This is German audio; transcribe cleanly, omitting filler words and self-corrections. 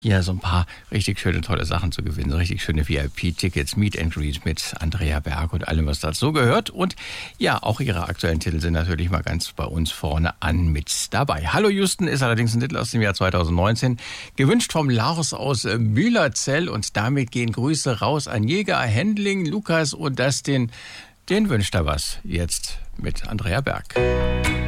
Ja, so ein paar richtig schöne, tolle Sachen zu gewinnen. So richtig schöne VIP-Tickets, Meet and Greet mit Andrea Berg und allem, was dazu gehört. Und ja, auch ihre aktuellen Titel sind natürlich mal ganz bei uns vorne an mit dabei. Hallo Houston ist allerdings ein Titel aus dem Jahr 2019. Gewünscht vom Lars aus Mühlerzell. Und damit gehen Grüße raus an Jäger, Händling, Lukas und Dustin. Den wünscht er was. Jetzt mit Andrea Berg.